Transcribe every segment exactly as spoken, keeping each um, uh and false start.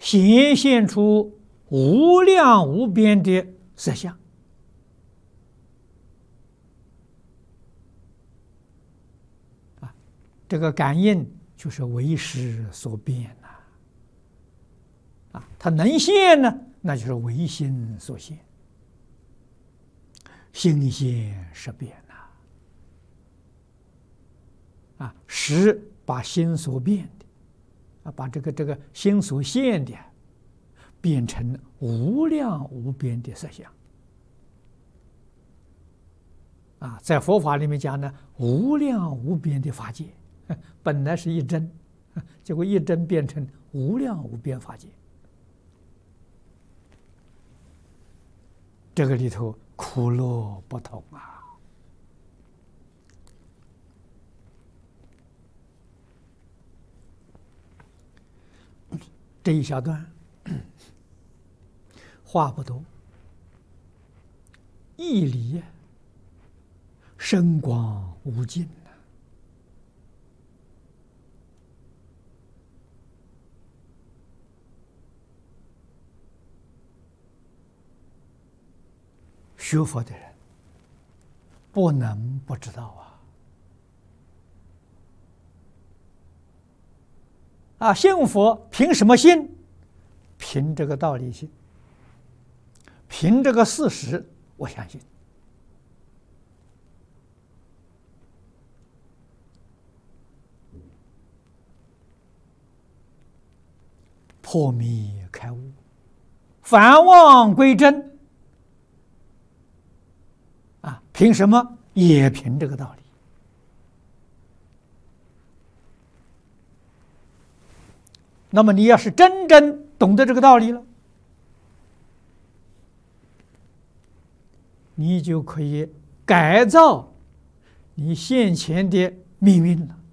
显现出无量无边的色相。啊，这个感应就是为识所变呐。啊，它能现呢，那就是唯心所现，心现识变呐。啊，识把心所变的，啊，把这个这个心所现的，变成无量无边的色相。啊，在佛法里面讲呢，无量无边的法界，本来是一真，结果一真变成无量无边法界。这个里头苦乐不同啊！这一小段话不多，义理深广无尽呐。学佛的人不能不知道啊！啊，信佛凭什么信？凭这个道理信，凭这个事实，我相信。破迷开悟，返妄归真。啊，凭什么？也凭这个道理。那么你要是真正懂得这个道理了，你就可以改造你现前的命运了。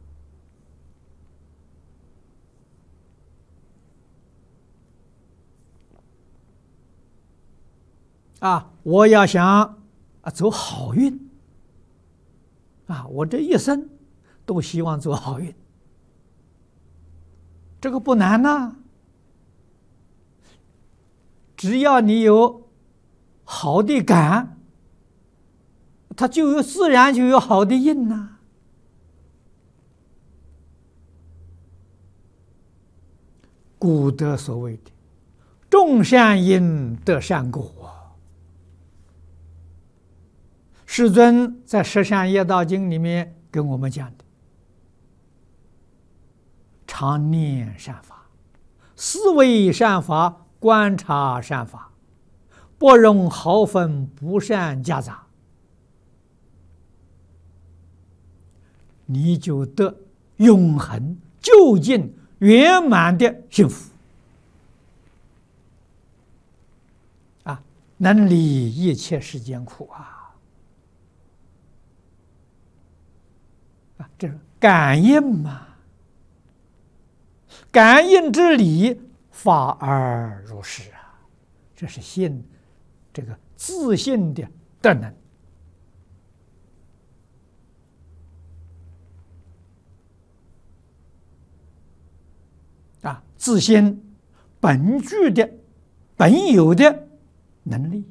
啊，我要想啊走好运，啊，我这一生都希望走好运。这个不难呐，只要你有好的感，它就有自然就有好的因呐。古德所谓的“种善因得善果”，世尊在《十善业道经》里面跟我们讲的。常念善法，思维善法，观察善法，不容毫分不善夹杂，你就得永恒究竟圆满的幸福啊！能离一切世间苦啊！啊，这是感应嘛。感应之理，法而如是啊！这是信，这个自信的德能啊，自信本具的、本有的能力，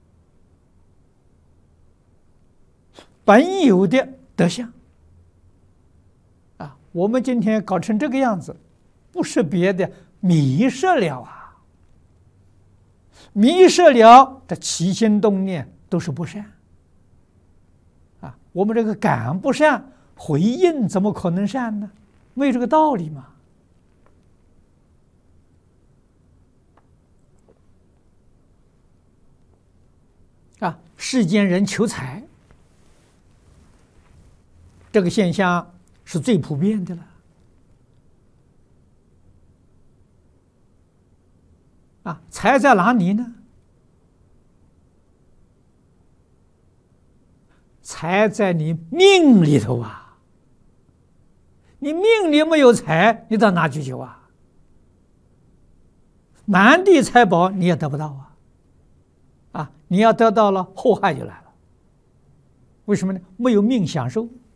本有的德相啊！我们今天搞成这个样子。不是别的，迷失了啊！迷失了，这起心动念都是不善啊！我们这个感不善，回应怎么可能善呢？没有这个道理嘛！啊，世间人求财，这个现象是最普遍的了。啊，财在哪里呢？财在你命里头啊！你命里没有财，你到哪去求啊？满地财宝你也得不到啊！啊，你要得到了，祸害就来了。为什么呢？没有命享受。